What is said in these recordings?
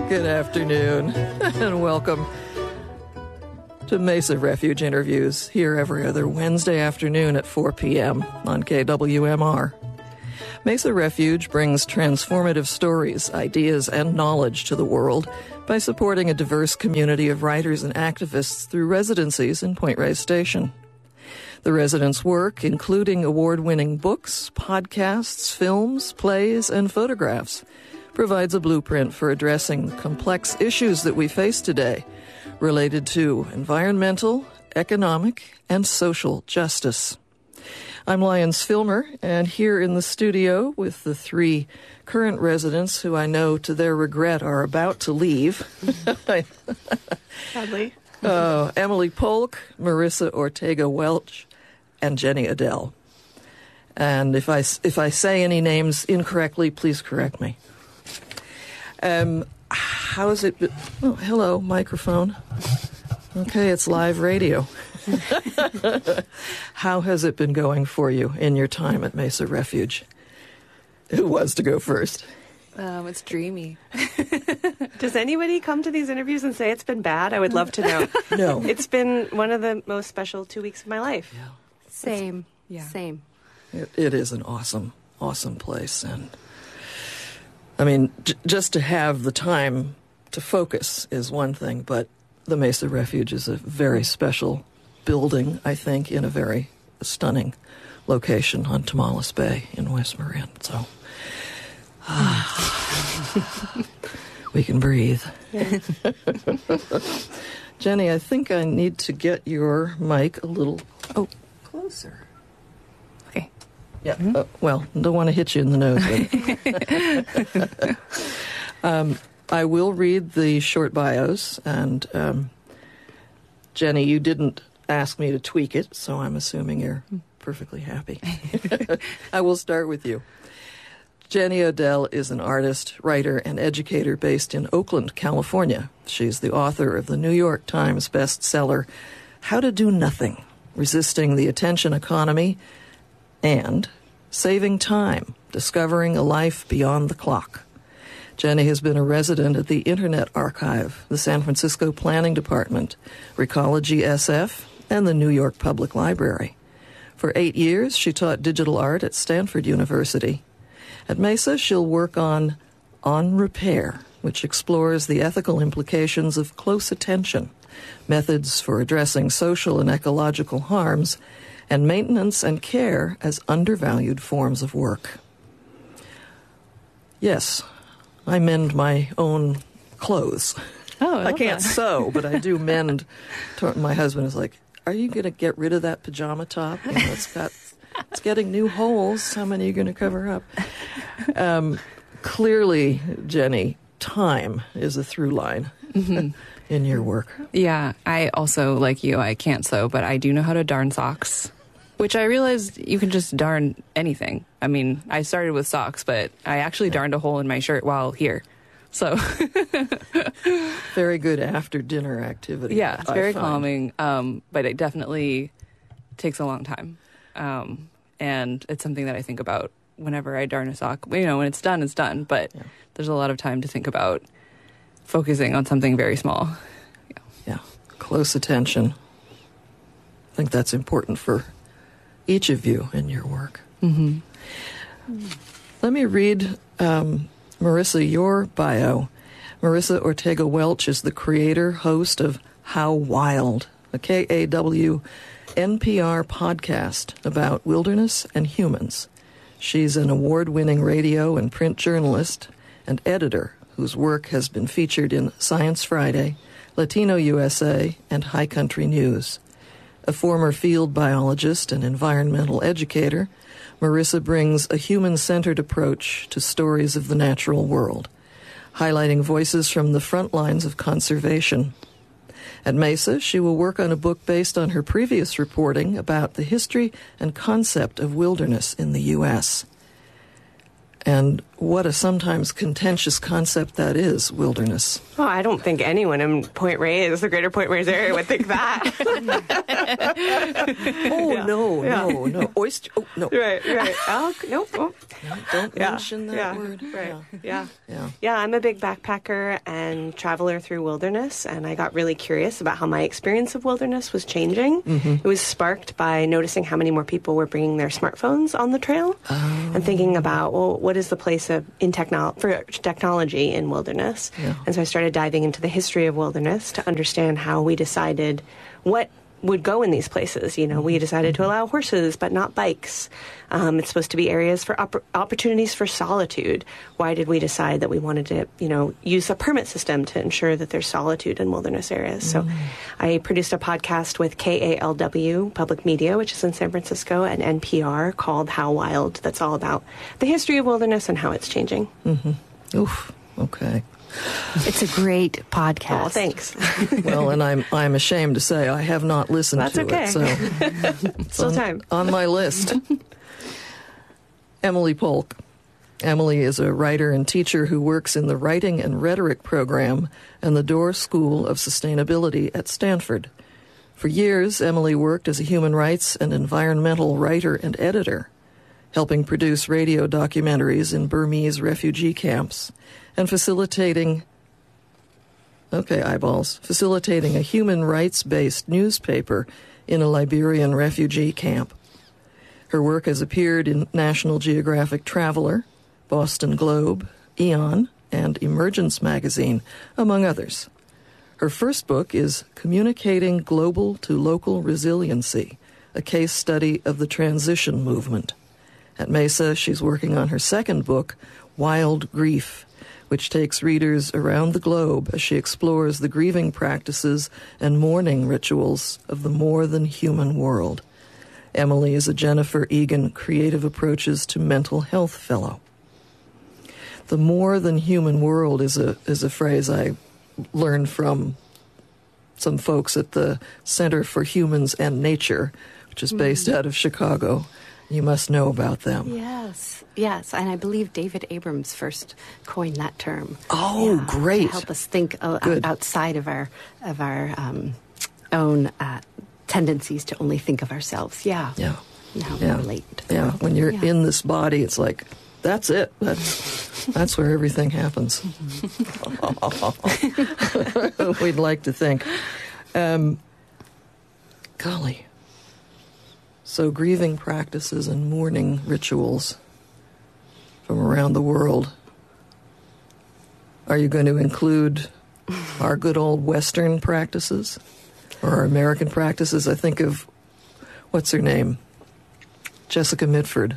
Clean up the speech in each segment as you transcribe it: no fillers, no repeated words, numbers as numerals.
Good afternoon, and welcome to Mesa Refuge Interviews, here every other Wednesday afternoon at 4 p.m. on KWMR. Mesa Refuge brings transformative stories, ideas, and knowledge to the world by supporting a diverse community of writers and activists through residencies in Point Reyes Station. The residents' work, including award-winning books, podcasts, films, plays, and photographs, provides a blueprint for addressing the complex issues that we face today related to environmental, economic, and social justice. I'm Lyons Filmer, and here in the studio with the three current residents who I know to their regret are about to leave. Sadly. Emily Polk, Marissa Ortega-Welch, and Jenny Adele. And if I say any names incorrectly, please correct me. How has it been? Oh, hello, microphone. Okay, it's live radio. How has it been going for you in your time at Mesa Refuge? Who wants to go first? It's dreamy. Does anybody come to these interviews and say it's been bad? I would love to know. No. It's been one of the most special 2 weeks of my life. Yeah. Same. Yeah. Same. It is an awesome, awesome place. And I mean, just to have the time to focus is one thing, but the Mesa Refuge is a very special building, I think, in a very stunning location on Tomales Bay in West Marin. So we can breathe. Yeah. Jenny, I think I need to get your mic a little closer. Okay. Yeah. Well, don't want to hit you in the nose. I will read the short bios, and Jenny, you didn't ask me to tweak it, so I'm assuming you're perfectly happy. I will start with you. Jenny Adele is an artist, writer, and educator based in Oakland, California. She's the author of the New York Times bestseller, How to Do Nothing, Resisting the Attention Economy, and Saving Time, Discovering a Life Beyond the Clock. Jenny has been a resident at the Internet Archive, the San Francisco Planning Department, Recology SF, and the New York Public Library. For 8 years, she taught digital art at Stanford University. At Mesa, she'll work on Repair, which explores the ethical implications of close attention, methods for addressing social and ecological harms, and maintenance and care as undervalued forms of work. Yes, I mend my own clothes. Oh, I can't sew, but I do mend. My husband is like, "Are you going to get rid of that pajama top? You know, it's getting new holes. How many are you going to cover up?" Clearly, Jenny, time is a through line in your work. Yeah, I also, like you, I can't sew, but I do know how to darn socks, which I realized you can just darn anything. I mean, I started with socks, but I actually darned a hole in my shirt while here. So very good after dinner activity. Yeah, it's very calming, but it definitely takes a long time. And it's something that I think about whenever I darn a sock. You know, when it's done, it's done. But there's a lot of time to think about focusing on something very small. Yeah, close attention. I think that's important for each of you in your work. Mm-hmm. Let me read, Marissa, your bio. Marissa Ortega-Welch is the creator, host of How Wild, a KAW NPR podcast about wilderness and humans. She's an award-winning radio and print journalist and editor whose work has been featured in Science Friday, Latino USA, and High Country News. A former field biologist and environmental educator, Marissa brings a human-centered approach to stories of the natural world, highlighting voices from the front lines of conservation. At Mesa, she will work on a book based on her previous reporting about the history and concept of wilderness in the U.S. And what a sometimes contentious concept that is, wilderness. Oh, I don't think anyone in Point Reyes, the greater Point Reyes area, would think that. No. Oyster. Oh, no. Right. Oh, nope. Oh. No, don't mention that word. Right. Yeah. Yeah. I'm a big backpacker and traveler through wilderness, and I got really curious about how my experience of wilderness was changing. Mm-hmm. It was sparked by noticing how many more people were bringing their smartphones on the trail, and thinking about, well, what is the place for technology in wilderness? Yeah. And so I started diving into the history of wilderness to understand how we decided what would go in these places. We decided to allow horses, but not bikes. It's supposed to be areas for opportunities for solitude. Why did we decide that we wanted to, use a permit system to ensure that there's solitude in wilderness areas? So I produced a podcast with KALW Public Media, which is in San Francisco, and NPR called How Wild. That's all about the history of wilderness and how it's changing. Mm-hmm. Oof. Okay. It's a great podcast. Oh, thanks. Well, and I'm ashamed to say I have not listened That's to okay. it, so it's Still time. on my list. Emily Polk. Emily is a writer and teacher who works in the Writing and Rhetoric program and the Dorr School of Sustainability at Stanford. For years, Emily worked as a human rights and environmental writer and editor, helping produce radio documentaries in Burmese refugee camps and facilitating a human rights-based newspaper in a Liberian refugee camp. Her work has appeared in National Geographic Traveler, Boston Globe, Eon, and Emergence magazine, among others. Her first book is Communicating Global to Local Resiliency, a case study of the transition movement. At Mesa, she's working on her second book, Wild Grief, which takes readers around the globe as she explores the grieving practices and mourning rituals of the more than human world. Emily is a Jennifer Egan Creative Approaches to Mental Health Fellow. The more than human world is a phrase I learned from some folks at the Center for Humans and Nature, which is based out of Chicago. You must know about them. Yes, and I believe David Abrams first coined that term. Oh, great! To help us think outside of our own tendencies to only think of ourselves. Yeah. And how we relate to the world. When you're in this body, it's like that's it. That's where everything happens. We'd like to think. Golly. So grieving practices and mourning rituals from around the world. Are you going to include our good old Western practices or our American practices? I think of, what's her name? Jessica Mitford.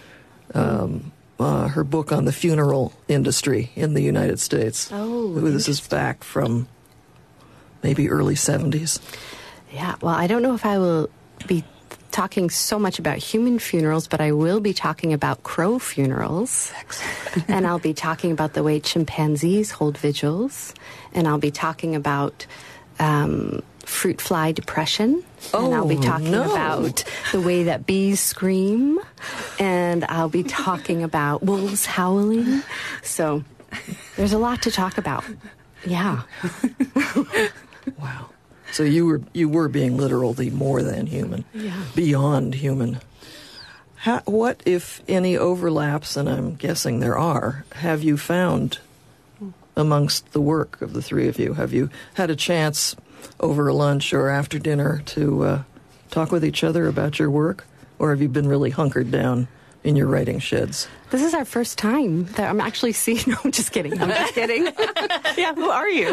Her book on the funeral industry in the United States. This is back from maybe early 70s. Yeah, well, I don't know if I will be talking so much about human funerals, but I will be talking about crow funerals. And I'll be talking about the way chimpanzees hold vigils. And I'll be talking about fruit fly depression. And I'll be talking about the way that bees scream. And I'll be talking about wolves howling. So there's a lot to talk about. Yeah. Wow. So you were being literal, the more than human, beyond human. What, if any, overlaps, and I'm guessing there are, have you found amongst the work of the three of you? Have you had a chance over lunch or after dinner to talk with each other about your work? Or have you been really hunkered down in your writing sheds? This is our first time that I'm actually seeing... No, I'm just kidding. Yeah, who are you?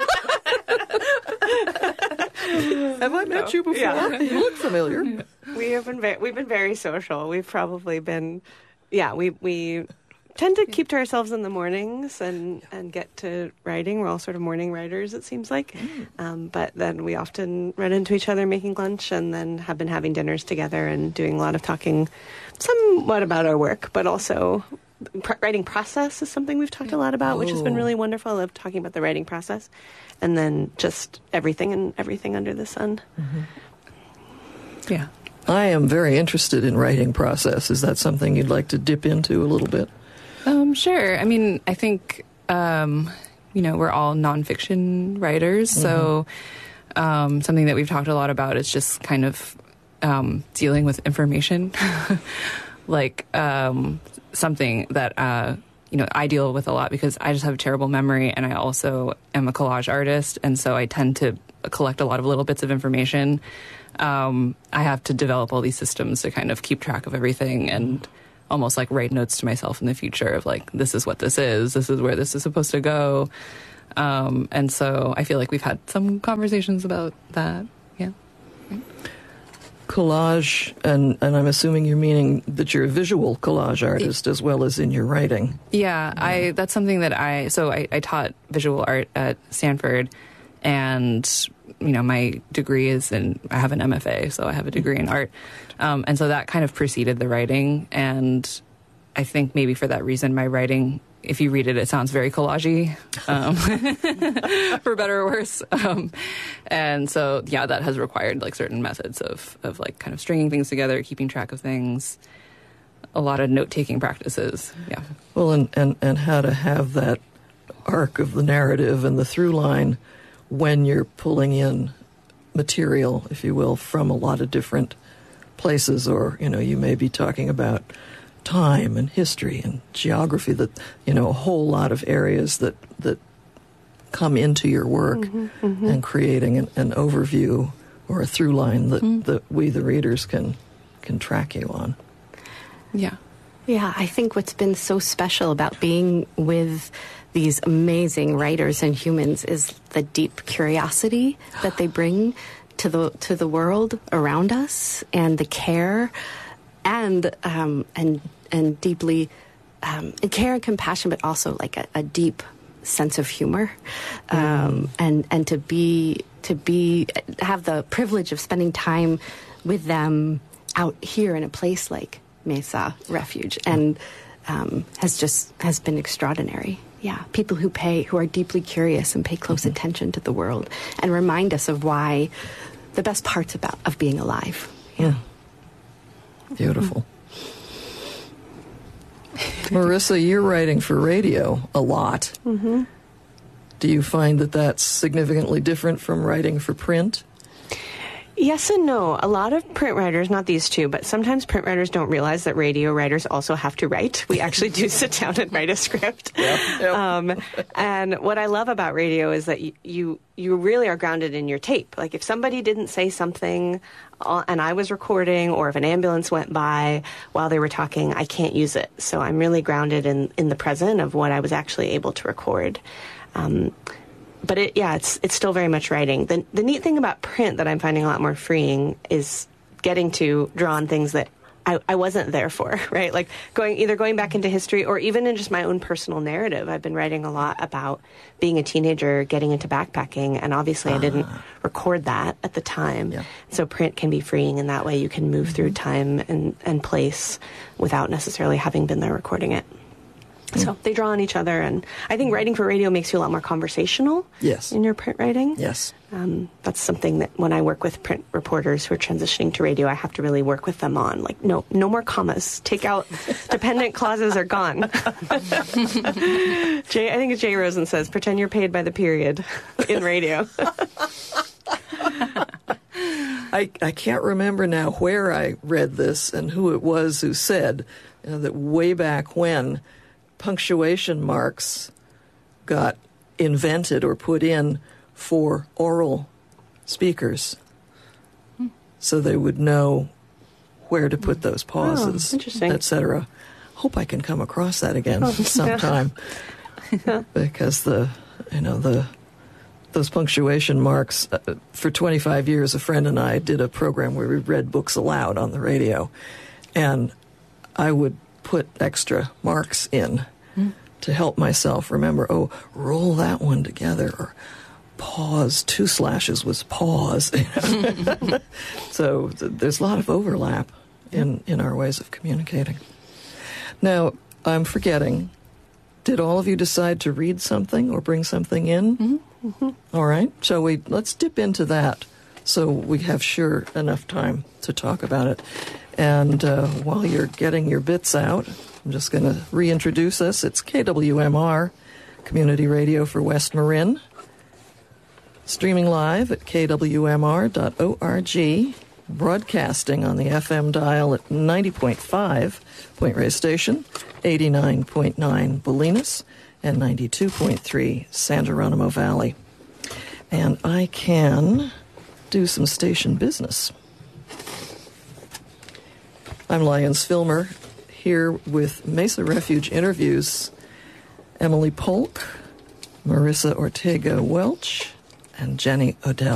Have I met you before? Yeah. You look familiar. We've been very social. We've probably been, we tend to keep to ourselves in the mornings and get to writing. We're all sort of morning writers, it seems like. But then we often run into each other making lunch and then have been having dinners together and doing a lot of talking somewhat about our work, but also writing process is something we've talked a lot about, which has been really wonderful. I love talking about the writing process. And then just everything under the sun. Mm-hmm. Yeah. I am very interested in writing process. Is that something you'd like to dip into a little bit? Sure. I mean, I think, we're all nonfiction writers. So something that we've talked a lot about is just kind of dealing with information. Like something that, I deal with a lot because I just have a terrible memory, and I also am a collage artist. And so I tend to collect a lot of little bits of information. I have to develop all these systems to kind of keep track of everything and almost like write notes to myself in the future of like, this is what this is where this is supposed to go. And so I feel like we've had some conversations about that. Yeah. Collage, and I'm assuming you're meaning that you're a visual collage artist as well as in your writing. Yeah, that's something that I taught visual art at Stanford, and my degree is I have an MFA, so I have a degree in art, and so that kind of preceded the writing, and I think maybe for that reason my writing, if you read it, it sounds very collage-y, for better or worse. And so, yeah, that has required like certain methods of like kind of stringing things together, keeping track of things, a lot of note-taking practices. Yeah. Well, and how to have that arc of the narrative and the through line when you're pulling in material, if you will, from a lot of different places, or, you may be talking about time and history and geography, that a whole lot of areas that come into your work, and creating an overview or a through line that we the readers can track you on. Yeah I think what's been so special about being with these amazing writers and humans is the deep curiosity that they bring to the world around us, and the care and deeply care and compassion, but also like a deep sense of humor, and to have the privilege of spending time with them out here in a place like Mesa Refuge, and has been extraordinary. Yeah, people who are deeply curious and pay close attention to the world and remind us of why the best parts of being alive. Yeah. Beautiful. Marissa, you're writing for radio a lot. Mm-hmm. Do you find that that's significantly different from writing for print? Yes and no. A lot of print writers, not these two, but sometimes print writers don't realize that radio writers also have to write. We actually do sit down and write a script. Yep. And what I love about radio is that you really are grounded in your tape. Like if somebody didn't say something and I was recording, or if an ambulance went by while they were talking, I can't use it. So I'm really grounded in the present of what I was actually able to record. But it's still very much writing. The neat thing about print that I'm finding a lot more freeing is getting to draw on things that I wasn't there for, right? Like going back into history, or even in just my own personal narrative. I've been writing a lot about being a teenager, getting into backpacking, and obviously I didn't record that at the time. Yeah. So print can be freeing in that way. You can move through time and place without necessarily having been there recording it. So they draw on each other, and I think writing for radio makes you a lot more conversational. Yes. In your print writing. Yes. That's something that when I work with print reporters who are transitioning to radio, I have to really work with them on. Like, no more commas. Take out dependent clauses are gone. I think it's Jay Rosen says, pretend you're paid by the period in radio. I can't remember now where I read this and who it was who said that way back when punctuation marks got invented or put in for oral speakers, so they would know where to put those pauses, etc. Hope I can come across that again sometime, because those punctuation marks. For 25 years, a friend and I did a program where we read books aloud on the radio, and I would put extra marks in to help myself remember, roll that one together, or pause, 2 slashes was pause. So there's a lot of overlap in our ways of communicating. Now, I'm forgetting, did all of you decide to read something or bring something in? Mm-hmm. Mm-hmm. All right, let's dip into that so we have enough time to talk about it. And while you're getting your bits out, I'm just going to reintroduce us. It's KWMR, Community Radio for West Marin. Streaming live at kwmr.org. Broadcasting on the FM dial at 90.5 Point Reyes Station, 89.9 Bolinas, and 92.3 San Geronimo Valley. And I can do some station business. I'm Lyons Filmer, here with Mesa Refuge Interviews, Emily Polk, Marissa Ortega Welch, and Jenny Odell.